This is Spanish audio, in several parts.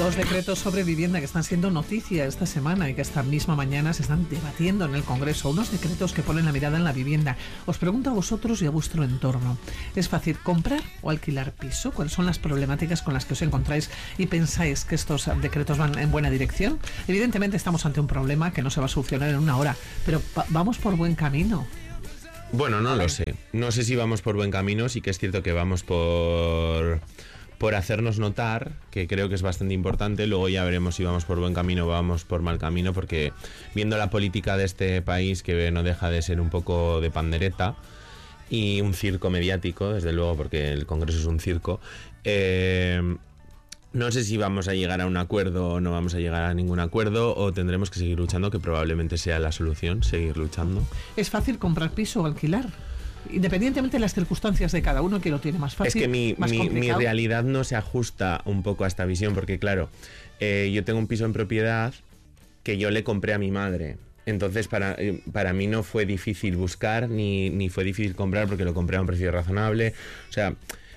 Dos decretos sobre vivienda que están siendo noticia esta semana y que esta misma mañana se están debatiendo en el Congreso. Unos decretos que ponen la mirada en la vivienda. Os pregunto a vosotros y a vuestro entorno. ¿Es fácil comprar o alquilar piso? ¿Cuáles son las problemáticas con las que os encontráis y pensáis que estos decretos van en buena dirección? Evidentemente estamos ante un problema que no se va a solucionar en una hora, pero vamos por buen camino. Bueno, no lo sé. No sé si vamos por buen camino. Sí que es cierto que vamos por hacernos notar, que creo que es bastante importante. Luego ya veremos si vamos por buen camino o vamos por mal camino, porque viendo la política de este país, que no deja de ser un poco de pandereta y un circo mediático, desde luego, porque el Congreso es un circo, no sé si vamos a llegar a un acuerdo o no vamos a llegar a ningún acuerdo, o tendremos que seguir luchando, que probablemente sea la solución, seguir luchando. ¿Es fácil comprar piso o alquilar? Independientemente de las circunstancias de cada uno, que lo tiene más fácil. Es que mi realidad no se ajusta un poco a esta visión, porque claro, yo tengo un piso en propiedad que yo le compré a mi madre. Entonces para mí no fue difícil buscar ni fue difícil comprar, porque lo compré a un precio razonable. O sea,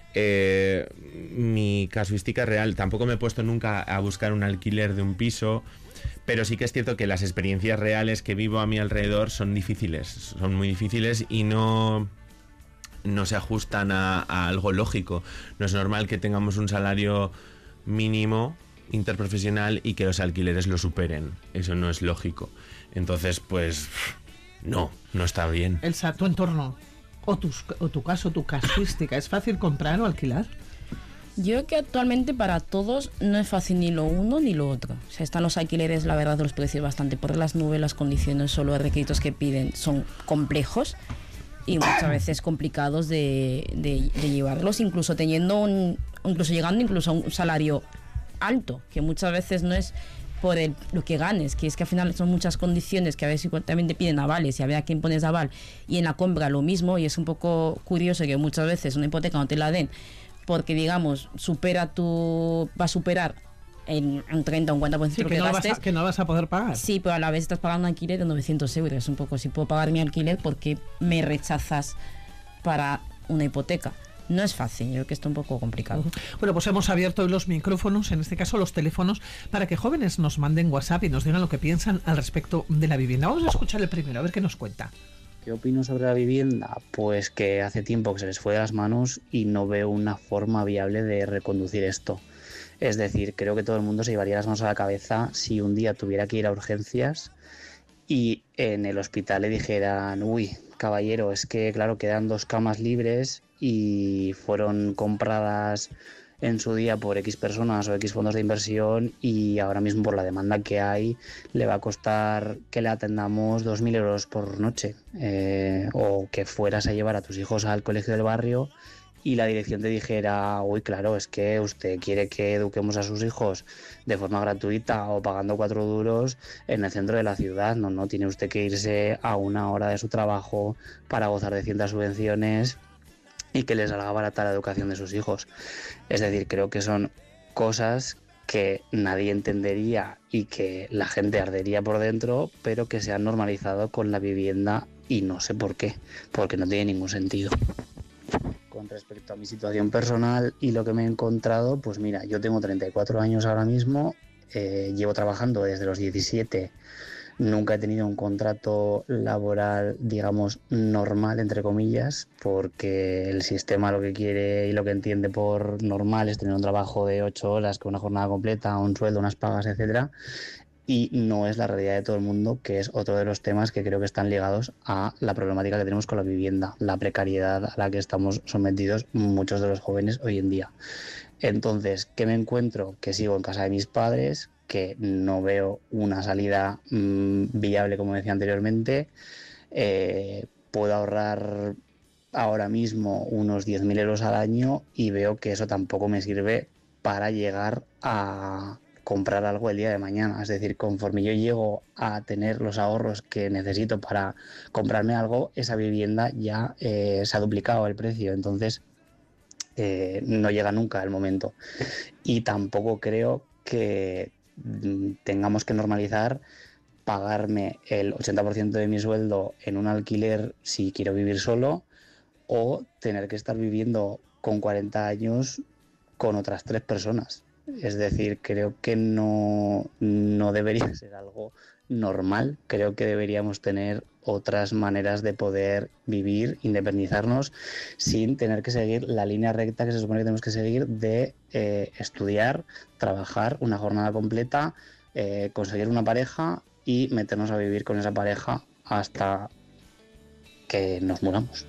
mi casuística es real. Tampoco me he puesto nunca a buscar un alquiler de un piso, pero sí que es cierto que las experiencias reales que vivo a mi alrededor son difíciles, son muy difíciles y no se ajustan a algo lógico. No es normal que tengamos un salario mínimo interprofesional y que los alquileres lo superen. Eso no es lógico. Entonces, pues, no está bien. Elsa, tu entorno, o tu caso, tu casuística, ¿es fácil comprar o alquilar? Yo creo que actualmente para todos no es fácil ni lo uno ni lo otro. O sea, están los alquileres, la verdad, los precios bastante por las nubes, las condiciones, solo los requisitos que piden son complejos y muchas veces complicados de llevarlos, incluso llegando a un salario alto, que muchas veces no es por lo que ganes, que es que al final son muchas condiciones que a veces también te piden avales y a ver a quién pones aval, y en la compra lo mismo, y es un poco curioso que muchas veces una hipoteca no te la den porque, digamos, va a superar en un 30 o un 40% sí, lo que gastes. Que no vas a poder pagar. Sí, pero a la vez estás pagando un alquiler de 900 euros. Es un poco, si puedo pagar mi alquiler, ¿por qué me rechazas para una hipoteca? No es fácil, yo creo que está un poco complicado. Bueno, pues hemos abierto hoy los micrófonos, en este caso los teléfonos, para que jóvenes nos manden WhatsApp y nos digan lo que piensan al respecto de la vivienda. Vamos a escuchar el primero, a ver qué nos cuenta. ¿Qué opino sobre la vivienda? Pues que hace tiempo que se les fue de las manos y no veo una forma viable de reconducir esto. Es decir, creo que todo el mundo se llevaría las manos a la cabeza si un día tuviera que ir a urgencias y en el hospital le dijeran: uy, caballero, es que claro, quedan 2 camas libres y fueron compradas en su día por X personas o X fondos de inversión, y ahora mismo por la demanda que hay le va a costar que le atendamos 2.000 euros por noche, o que fueras a llevar a tus hijos al colegio del barrio y la dirección te dijera: uy, claro, es que usted quiere que eduquemos a sus hijos de forma gratuita o pagando 4 duros en el centro de la ciudad. No, tiene usted que irse a 1 hora de su trabajo para gozar de ciertas subvenciones y que les salga barata la educación de sus hijos. Es decir, creo que son cosas que nadie entendería y que la gente ardería por dentro, pero que se han normalizado con la vivienda, y no sé por qué, porque no tiene ningún sentido. Con respecto a mi situación personal y lo que me he encontrado, pues mira, yo tengo 34 años ahora mismo, llevo trabajando desde los 17. Nunca he tenido un contrato laboral, digamos, normal, entre comillas, porque el sistema lo que quiere y lo que entiende por normal es tener un trabajo de 8 horas con una jornada completa, un sueldo, unas pagas, etcétera. Y no es la realidad de todo el mundo, que es otro de los temas que creo que están ligados a la problemática que tenemos con la vivienda, la precariedad a la que estamos sometidos muchos de los jóvenes hoy en día. Entonces, ¿qué me encuentro? Que sigo en casa de mis padres, que no veo una salida viable, como decía anteriormente. Puedo ahorrar ahora mismo unos 10.000 euros al año y veo que eso tampoco me sirve para llegar a comprar algo el día de mañana. Es decir, conforme yo llego a tener los ahorros que necesito para comprarme algo, esa vivienda ya se ha duplicado el precio. Entonces no llega nunca el momento. Y tampoco creo que tengamos que normalizar pagarme el 80% de mi sueldo en un alquiler si quiero vivir solo, o tener que estar viviendo con 40 años con otras 3 personas. Es decir, creo que no debería ser algo normal. Creo que deberíamos tener otras maneras de poder vivir, independizarnos, sin tener que seguir la línea recta que se supone que tenemos que seguir de estudiar, trabajar una jornada completa, conseguir una pareja y meternos a vivir con esa pareja hasta que nos muramos.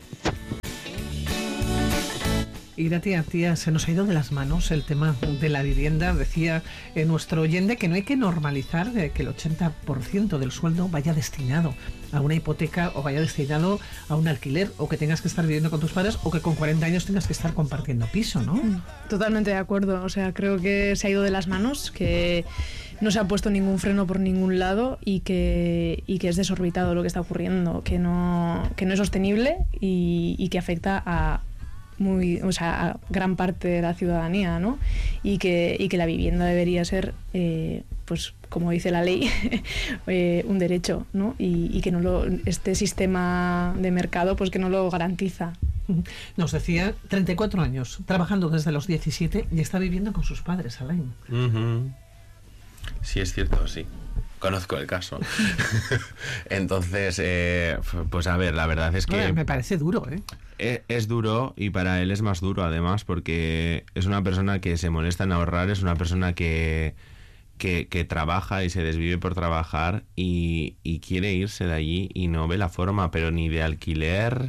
Y tía, se nos ha ido de las manos el tema de la vivienda. Decía nuestro oyente que no hay que normalizar que el 80% del sueldo vaya destinado a una hipoteca o vaya destinado a un alquiler, o que tengas que estar viviendo con tus padres, o que con 40 años tengas que estar compartiendo piso, ¿no? Totalmente de acuerdo. O sea, creo que se ha ido de las manos, que no se ha puesto ningún freno por ningún lado y que es desorbitado lo que está ocurriendo, que no es sostenible y que afecta a a gran parte de la ciudadanía, ¿no? Y que la vivienda debería ser, pues como dice la ley, un derecho, ¿no? Y que este sistema de mercado, pues que no lo garantiza. Nos decía 34 años, trabajando desde los 17 y está viviendo con sus padres, Alain. Sí, es cierto, sí. Conozco el caso. Entonces, pues a ver, la verdad es que... Me parece duro, ¿eh? Es duro, y para él es más duro además, porque es una persona que se molesta en ahorrar, es una persona que trabaja y se desvive por trabajar y quiere irse de allí y no ve la forma, pero ni de alquiler,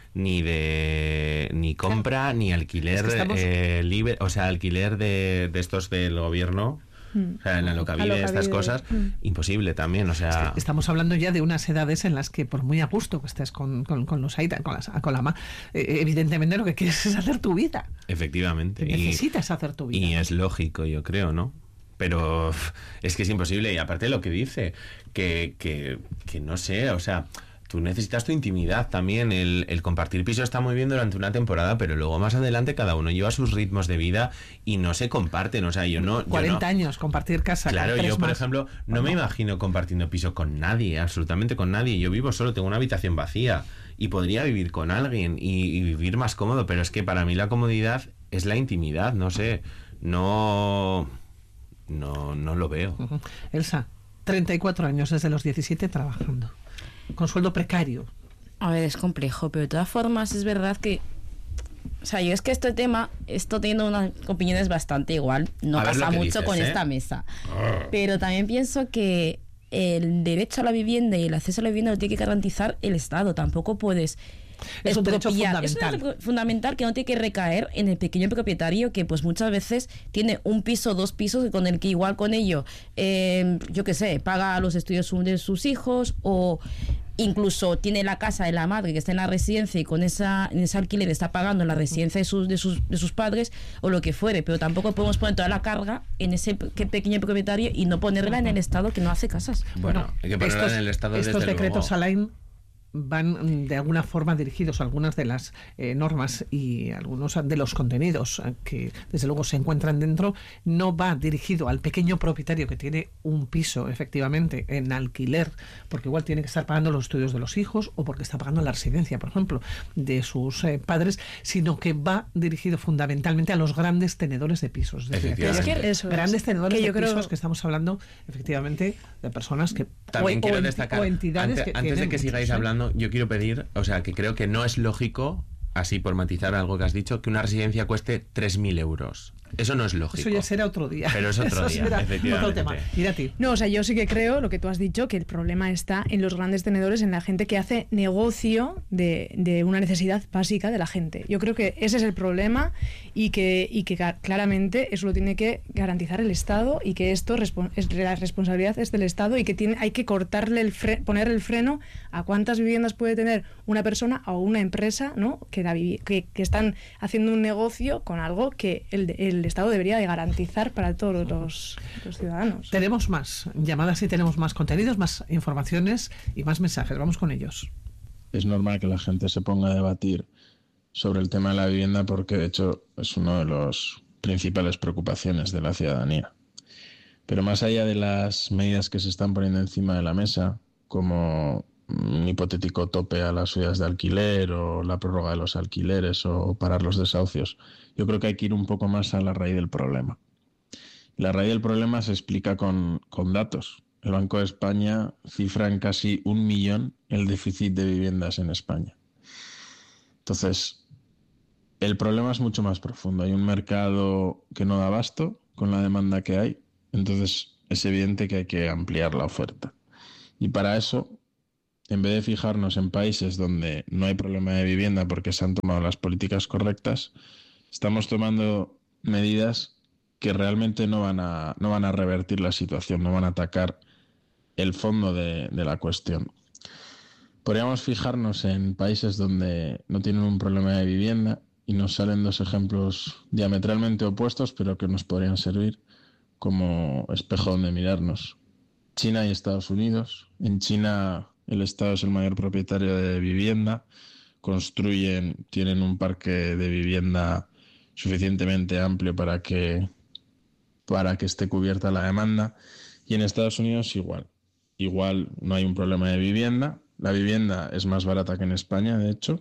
ni compra, ni alquiler libre, o sea, alquiler de estos del gobierno. O sea, en la Alokabide, estas cosas, imposible también, o sea... Es que estamos hablando ya de unas edades en las que, por muy a gusto que estés con los Aita, con la ma, evidentemente lo que quieres es hacer tu vida. Efectivamente. Necesitas hacer tu vida. Y es lógico, yo creo, ¿no? Pero es que es imposible. Y aparte lo que dice, que no sé, o sea... Tú necesitas tu intimidad también. El compartir piso está muy bien durante una temporada, pero luego más adelante cada uno lleva sus ritmos de vida y no se comparten. O sea, yo no... 40 años, compartir casa. Claro, yo por más. ejemplo no me imagino compartiendo piso con nadie, absolutamente con nadie. Yo vivo solo, tengo una habitación vacía y podría vivir con alguien y vivir más cómodo, pero es que para mí la comodidad es la intimidad, no sé, no lo veo. Elsa, 34 años desde los 17 trabajando, con sueldo precario. A ver, es complejo, pero de todas formas es verdad que... O sea, yo es que este tema estoy teniendo unas opiniones bastante igual. No pasa mucho dices, con esta mesa. Pero también pienso que el derecho a la vivienda y el acceso a la vivienda lo tiene que garantizar el Estado. Tampoco puedes... Es un derecho fundamental. Es un derecho fundamental que no tiene que recaer en el pequeño propietario, que pues muchas veces tiene un piso, 2 pisos, con el que igual con ello, yo qué sé, paga los estudios de sus hijos, o incluso tiene la casa de la madre que está en la residencia y en ese alquiler está pagando la residencia de sus padres o lo que fuere, pero tampoco podemos poner toda la carga en ese pequeño propietario y no ponerla en el Estado que no hace casas. Bueno, hay que ponerla en el Estado desde luego. Estos decretos, Alain, van de alguna forma dirigidos a algunas de las normas y algunos de los contenidos que desde luego se encuentran dentro. No va dirigido al pequeño propietario que tiene un piso efectivamente en alquiler, porque igual tiene que estar pagando los estudios de los hijos o porque está pagando la residencia, por ejemplo, de sus padres, sino que va dirigido fundamentalmente a los grandes tenedores de pisos. Es decir, grandes tenedores de pisos, que estamos hablando efectivamente de personas que también quiero destacar, o entidades antes de que sigáis hablando, yo quiero pedir, o sea, que creo que no es lógico, así por matizar algo que has dicho, que una residencia cueste 3.000 euros. Eso no es lógico. Eso ya será otro día. Pero es otro día, efectivamente. Otro tema. Mira a ti. No, o sea, yo sí que creo, lo que tú has dicho, que el problema está en los grandes tenedores, en la gente que hace negocio de una necesidad básica de la gente. Yo creo que ese es el problema y que claramente eso lo tiene que garantizar el Estado, y que esto la responsabilidad es del Estado, y que hay que cortarle poner el freno a cuántas viviendas puede tener una persona o una empresa, ¿no? que están haciendo un negocio con algo que el Estado debería de garantizar para todos los ciudadanos. Tenemos más llamadas y tenemos más contenidos, más informaciones y más mensajes. Vamos con ellos. Es normal que la gente se ponga a debatir sobre el tema de la vivienda, porque de hecho es una de las principales preocupaciones de la ciudadanía. Pero más allá de las medidas que se están poniendo encima de la mesa, como un hipotético tope a las subidas de alquiler o la prórroga de los alquileres o parar los desahucios, yo creo que hay que ir un poco más a la raíz del problema. La raíz del problema se explica con datos. El Banco de España cifra en casi 1 millón el déficit de viviendas en España. Entonces, el problema es mucho más profundo. Hay un mercado que no da abasto con la demanda que hay, entonces es evidente que hay que ampliar la oferta. Y para eso, en vez de fijarnos en países donde no hay problema de vivienda porque se han tomado las políticas correctas, estamos tomando medidas que realmente no van a revertir la situación, no van a atacar el fondo de la cuestión. Podríamos fijarnos en países donde no tienen un problema de vivienda y nos salen 2 ejemplos diametralmente opuestos, pero que nos podrían servir como espejo donde mirarnos. China y Estados Unidos. En China el Estado es el mayor propietario de vivienda, tienen un parque de vivienda suficientemente amplio para que esté cubierta la demanda, y en Estados Unidos igual no hay un problema de vivienda, la vivienda es más barata que en España, de hecho,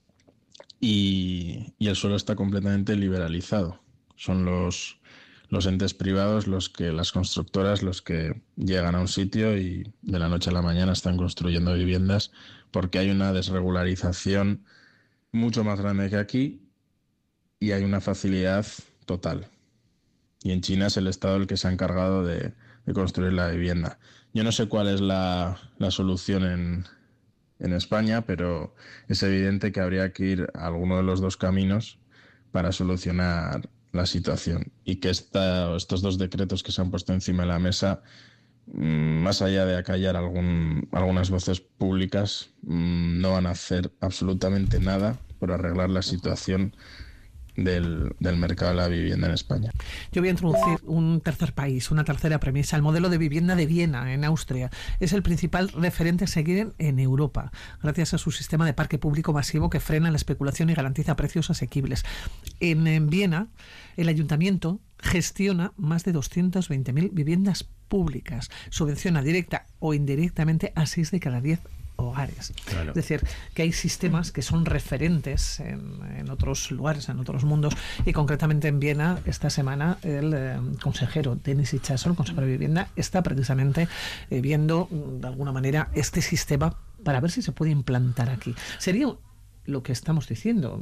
y el suelo está completamente liberalizado. Son los entes privados, las constructoras, los que llegan a un sitio y de la noche a la mañana están construyendo viviendas, porque hay una desregularización mucho más grande que aquí y hay una facilidad total. Y en China es el Estado el que se ha encargado de construir la vivienda. Yo no sé cuál es la solución en España, pero es evidente que habría que ir a alguno de los 2 caminos para solucionar la situación. Y que estos 2 decretos que se han puesto encima de la mesa, más allá de acallar algunas voces públicas, no van a hacer absolutamente nada por arreglar la situación del mercado de la vivienda en España. Yo voy a introducir un tercer país, una tercera premisa. El modelo de vivienda de Viena, en Austria, es el principal referente a seguir en Europa, gracias a su sistema de parque público masivo que frena la especulación y garantiza precios asequibles. En Viena, el ayuntamiento gestiona más de 220.000 viviendas públicas, subvenciona directa o indirectamente a 6 de cada 10 hogares. Claro. Es decir, que hay sistemas que son referentes en otros lugares, en otros mundos, y concretamente en Viena esta semana el consejero Denis Ichazo, el consejero de vivienda, está precisamente viendo de alguna manera este sistema para ver si se puede implantar aquí. Sería lo que estamos diciendo.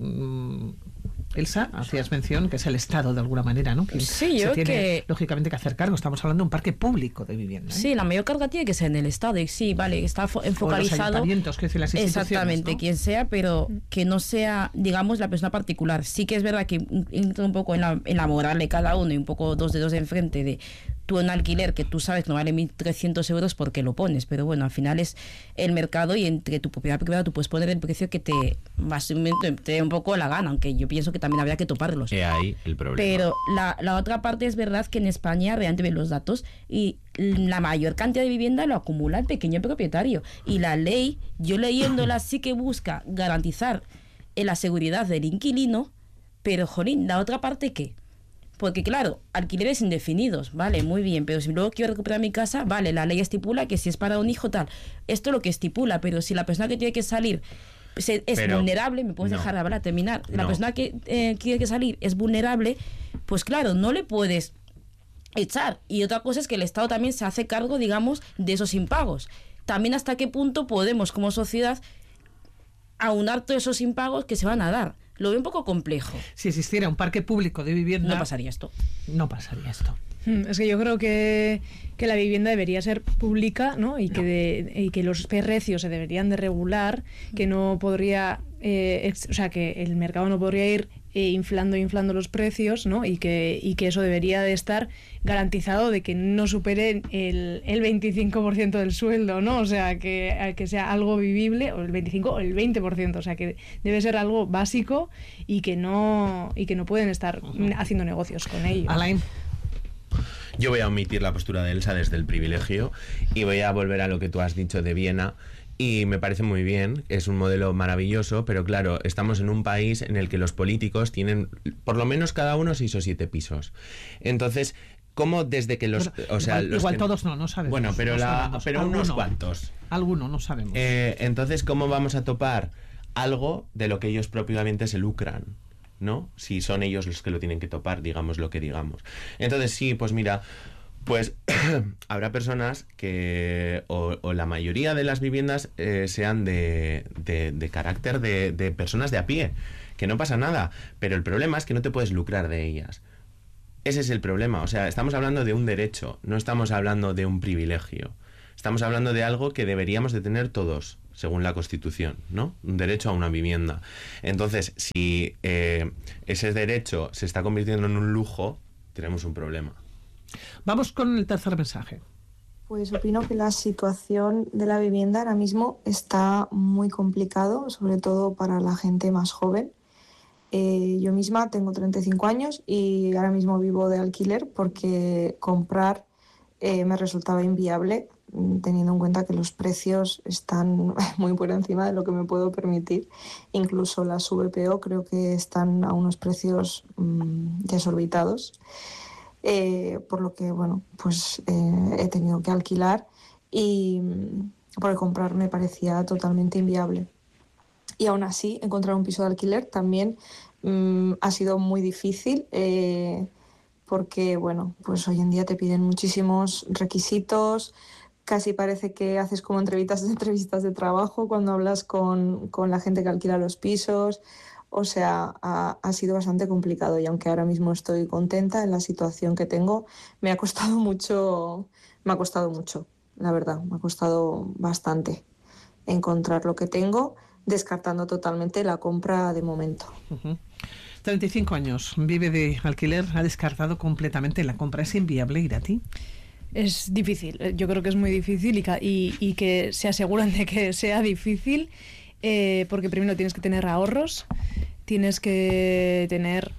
Elsa, hacías mención que es el Estado de alguna manera, ¿no? Que sí, se tiene lógicamente que hacer cargo. Estamos hablando de un parque público de vivienda, ¿eh? Sí, la mayor carga tiene que ser en el Estado. Y sí, vale, está focalizado. O los ayuntamientos, que decir, las instituciones, exactamente, ¿no? Quien sea, pero que no sea, digamos, la persona particular. Sí que es verdad que entra un poco en la moral de cada uno y un poco 2 dedos enfrente de tú un alquiler que tú sabes que no vale 1.300 euros porque lo pones, pero bueno, al final es el mercado y entre tu propiedad privada tú puedes poner el precio que te dé un poco la gana, aunque yo pienso que también habría que toparlos. Ahí el problema. Pero la otra parte es verdad que en España realmente ven los datos y la mayor cantidad de vivienda lo acumula el pequeño propietario, y la ley, yo leyéndola, sí que busca garantizar la seguridad del inquilino, pero jolín, la otra parte ¿qué? Porque claro, alquileres indefinidos, vale, muy bien, pero si luego quiero recuperar mi casa, vale, la ley estipula que si es para un hijo tal, esto es lo que estipula, pero si la persona que tiene que salir es vulnerable, me puedes dejar hablar, terminar, la persona que quiere que salir es vulnerable, pues claro, no le puedes echar. Y otra cosa es que el Estado también se hace cargo, digamos, de esos impagos. También hasta qué punto podemos como sociedad aunar todos esos impagos que se van a dar. Lo veo un poco complejo. Si existiera un parque público de vivienda, no pasaría esto. No pasaría esto. Es que yo creo que la vivienda debería ser pública, ¿no? Y que los precios se deberían de regular, que no podría, o sea, que el mercado no podría ir inflando los precios, ¿no? Y que eso debería de estar garantizado de que no supere el 25% del sueldo, ¿no? O sea, que sea algo vivible, o el 25 o el 20%, o sea, que debe ser algo básico y que no pueden estar haciendo negocios con ello. Alain. Yo voy a omitir la postura de Elsa desde el privilegio y voy a volver a lo que tú has dicho de Viena. Y me parece muy bien, es un modelo maravilloso, pero claro, estamos en un país en el que los políticos tienen por lo menos cada uno 6 o 7 pisos. Entonces, ¿cómo desde que los... Pero, o sea, igual que, todos no sabemos. Bueno, pero, pero unos cuantos. Alguno, no sabemos. Entonces, ¿cómo vamos a topar algo de lo que ellos propiamente se lucran? ¿no? Si son ellos los que lo tienen que topar, digamos lo que digamos. Entonces sí, pues mira, pues habrá personas que, o la mayoría de las viviendas sean de carácter de personas de a pie, que no pasa nada, pero el problema es que no te puedes lucrar de ellas. Ese es el problema, o sea, estamos hablando de un derecho, no estamos hablando de un privilegio. Estamos hablando de algo que deberíamos de tener todos, según la Constitución, ¿no? Un derecho a una vivienda. Entonces, si ese derecho se está convirtiendo en un lujo, tenemos un problema. Vamos con el tercer mensaje. Pues opino que la situación de la vivienda ahora mismo está muy complicado, sobre todo para la gente más joven. Yo misma tengo 35 años y ahora mismo vivo de alquiler porque comprar me resultaba inviable, teniendo en cuenta que los precios están muy por encima de lo que me puedo permitir. Incluso las VPO creo que están a unos precios desorbitados. Por lo que, bueno, pues he tenido que alquilar y porque comprar me parecía totalmente inviable. Y aún así, encontrar un piso de alquiler también ha sido muy difícil porque, bueno, pues hoy en día te piden muchísimos requisitos, casi parece que haces como entrevistas de trabajo cuando hablas con la gente que alquila los pisos. O sea, ha sido bastante complicado y aunque ahora mismo estoy contenta en la situación que tengo, me ha costado mucho, la verdad, me ha costado bastante encontrar lo que tengo, descartando totalmente la compra de momento. 35 años, vive de alquiler, ha descartado completamente la compra. ¿Es inviable ir a ti? Es difícil, yo creo que es muy difícil y que se aseguran de que sea difícil. Porque primero tienes que tener ahorros, tienes que tener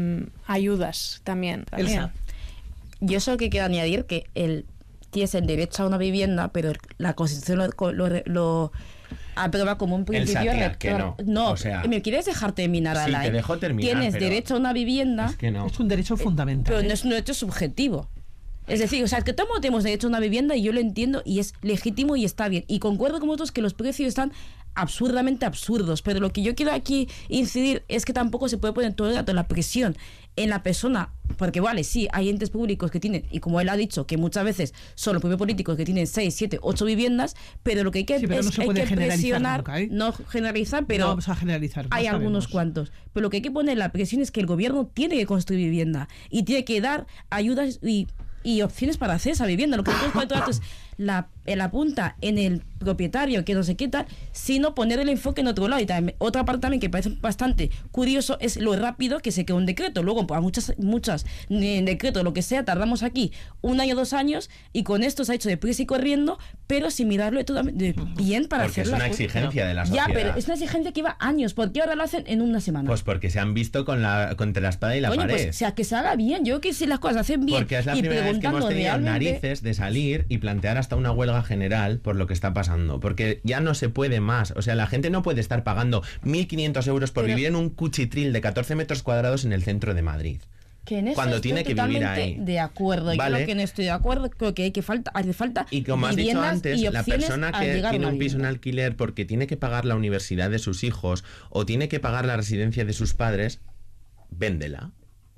ayudas también. Elsa. Yo solo que quiero añadir que tienes el derecho a una vivienda, pero la Constitución lo aprueba como un principio rector. No, o sea, ¿me quieres dejar terminar, Alain? Sí, te dejo terminar. Tienes derecho a una vivienda. Es que no. Es un derecho fundamental. Pero no es un derecho subjetivo. Es decir, o sea, que todos tenemos derecho a una vivienda y yo lo entiendo y es legítimo y está bien. Y concuerdo con vosotros que los precios están absurdamente absurdos, pero lo que yo quiero aquí incidir es que tampoco se puede poner todo el rato la presión en la persona, porque vale, sí, hay entes públicos que tienen, y como él ha dicho, que muchas veces son los propios políticos que tienen 6, 7, 8 viviendas, pero lo que hay que hay que presionar, nunca, no generalizar, pero no vamos a generalizar, hay algunos cuantos, pero lo que hay que poner la presión es que el gobierno tiene que construir vivienda y tiene que dar ayudas y opciones para hacer esa vivienda. Lo que nosotros es la punta en el propietario, que no sé qué tal, sino poner el enfoque en otro lado. Y también, otra parte también que parece bastante curioso es lo rápido que se queda un decreto. Luego, pues, a muchas decretos, lo que sea, tardamos aquí 1 año, 2 años, y con esto se ha hecho deprisa y corriendo, pero sin mirarlo bien para hacerlo. Porque es una exigencia de la sociedad. Ya, pero es una exigencia que lleva años. ¿Por qué ahora lo hacen en una semana? Pues porque se han visto contra la espada y la pared. Pues, o sea, que se haga bien. Yo creo que si las cosas se hacen bien. Porque es la primera vez que hemos tenido narices de salir y plantear hasta una huelga general por lo que está pasando. Porque ya no se puede más. O sea, la gente no puede estar pagando 1.500 euros por vivir en un cuchitril de 14 metros cuadrados en el centro de Madrid. Que en eso cuando tiene que vivir ahí. De acuerdo. ¿Vale? Yo creo que no estoy de acuerdo. Creo que hace falta y como has dicho antes, la persona que tiene un piso en alquiler porque tiene que pagar la universidad de sus hijos o tiene que pagar la residencia de sus padres, véndela.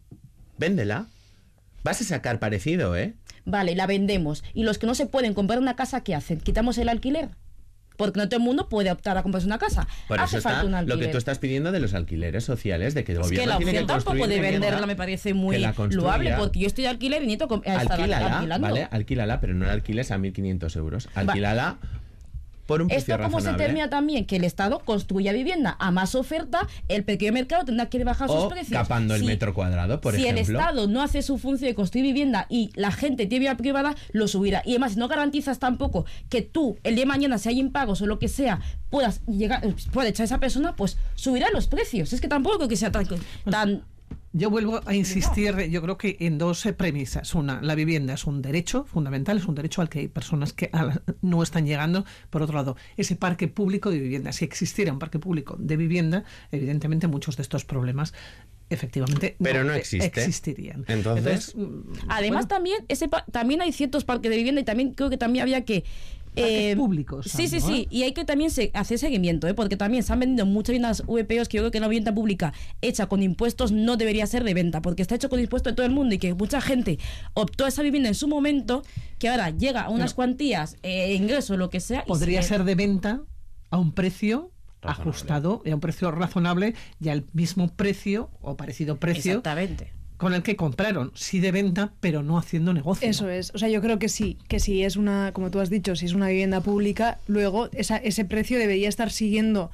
Vas a sacar parecido, ¿eh? Vale, la vendemos. Y los que no se pueden comprar una casa, ¿qué hacen? ¿Quitamos el alquiler? Porque no todo el mundo puede optar a comprarse una casa. Por eso está lo que tú estás pidiendo de los alquileres sociales, de que el gobierno tiene que construir. Es que la opción tampoco de venderla me parece muy loable, porque yo estoy de alquiler y necesito estar alquilando. Vale, alquílala, pero no la alquiles a 1.500 euros. Alquílala por un precio razonable. ¿Esto cómo se termina también? Que el Estado construya vivienda a más oferta, el pequeño mercado tendrá que bajar sus precios. Capando el metro cuadrado, por ejemplo. Si el Estado no hace su función de construir vivienda y la gente tiene vivienda privada, lo subirá. Y además, si no garantizas tampoco que tú, el día de mañana, si hay impagos o lo que sea, puedas echar a esa persona, pues subirá los precios. Es que tampoco creo que sea tan Yo vuelvo a insistir, yo creo que en dos premisas. Una, la vivienda es un derecho fundamental, es un derecho al que hay personas que no están llegando. Por otro lado, ese parque público de vivienda, si existiera un parque público de vivienda, evidentemente muchos de estos problemas efectivamente no existirían. Entonces además, también hay ciertos parques de vivienda y también creo que también había que públicos. Sí, sí, ¿no? sí. Y hay que también hacer seguimiento, porque también se han vendido muchas viviendas VPOs que yo creo que la vivienda pública hecha con impuestos no debería ser de venta, porque está hecho con impuestos de todo el mundo y que mucha gente optó a esa vivienda en su momento, que ahora llega a unas cuantías, ingresos, lo que sea. Podría ser de venta a un precio razonable, ajustado y a un precio razonable y al mismo precio o parecido precio. Exactamente. Con el que compraron, sí de venta, pero no haciendo negocio. Eso es, o sea, yo creo que sí es una, como tú has dicho, si es una vivienda pública, luego ese precio debería estar siguiendo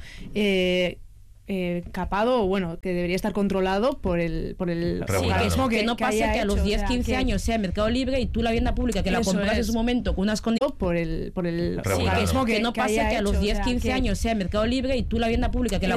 capado, o bueno, que debería estar controlado por el organismo que no pase que a los 10, 15 años sea mercado libre y tú la vivienda pública que la compras en su momento con unas condiciones por el organismo que no pase que a los 10, 15 años sea mercado libre y tú la vivienda pública que la